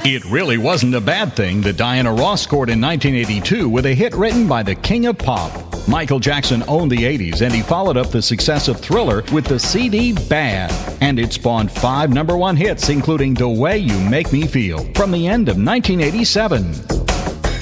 It really wasn't a bad thing that Diana Ross scored in 1982 with a hit written by the king of pop. Michael Jackson owned the 80s, and he followed up the success of Thriller with the CD Bad. And it spawned 5 number 1 hits, including The Way You Make Me Feel, from the end of 1987.